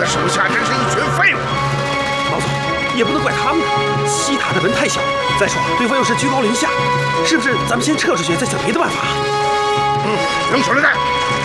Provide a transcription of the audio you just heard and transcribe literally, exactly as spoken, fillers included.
的手下真是一群废物。 老总，也不能怪他们的，西塔的门太小，再说对方又是居高临下，是不是咱们先撤出去，再想别的办法？ 嗯，扔手榴弹。